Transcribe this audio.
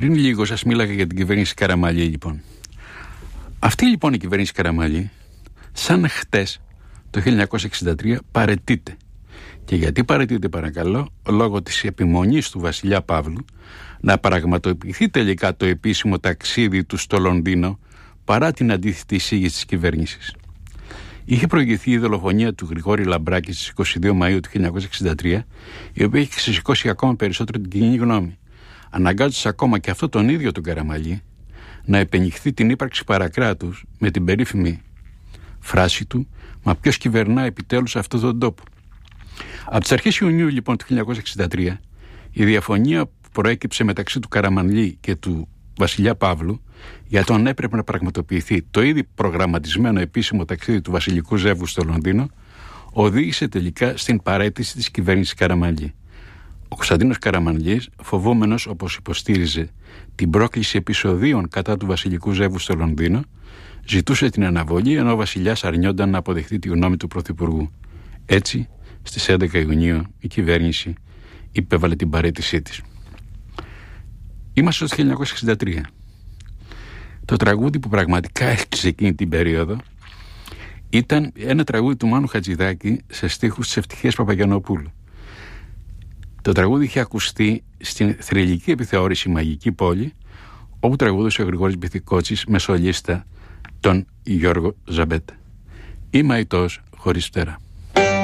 Πριν λίγο σας μίλαγα για την κυβέρνηση Καραμανλή, λοιπόν. Αυτή λοιπόν η κυβέρνηση Καραμανλή, σαν χτες το 1963, παραιτείται. Και γιατί παραιτείται, παρακαλώ? Λόγω της επιμονής του βασιλιά Παύλου να πραγματοποιηθεί τελικά το επίσημο ταξίδι του στο Λονδίνο, παρά την αντίθετη εισήγηση της κυβέρνησης. Είχε προηγηθεί η δολοφονία του Γρηγόρη Λαμπράκη στις 22 Μαΐου του 1963, η οποία είχε ξεσηκώσει ακόμα περισσότερο την κοινή γνώμη, αναγκάζοντας ακόμα και αυτό τον ίδιο τον Καραμανλή να επενιχθεί την ύπαρξη παρακράτους με την περίφημη φράση του «Μα ποιος κυβερνά επιτέλους αυτόν τον τόπο?» Από τις αρχές Ιουνίου λοιπόν του 1963, η διαφωνία που προέκυψε μεταξύ του Καραμανλή και του βασιλιά Παύλου για το αν έπρεπε να πραγματοποιηθεί το ήδη προγραμματισμένο επίσημο ταξίδι του βασιλικού ζεύγου στο Λονδίνο, οδήγησε τελικά στην παραίτηση της κυβέρνησης Καραμανλή. Ο Κωνσταντίνος Καραμανλής, φοβόμενος, όπως υποστήριζε, την πρόκληση επεισοδίων κατά του βασιλικού ζεύγου στο Λονδίνο, ζητούσε την αναβολή, ενώ ο βασιλιάς αρνιόταν να αποδεχτεί τη γνώμη του πρωθυπουργού. Έτσι, στις 11 Ιουνίου η κυβέρνηση υπέβαλε την παραίτησή της. Είμαστε στο 1963. Το τραγούδι που πραγματικά έκλεισε εκείνη την περίοδο ήταν ένα τραγούδι του Μάνου Χατζηδάκη σε στίχους της Ευτυχίας Παπαγιαννοπούλου. Το τραγούδι είχε ακουστεί στην θρυλική επιθεώρηση «Μαγική πόλη», όπου τραγούδησε ο Γρηγόρης Μπιθικότσης με σολίστα τον Γιώργο Ζαμπέτα. «Είμαι αητός χωρίς φτερά».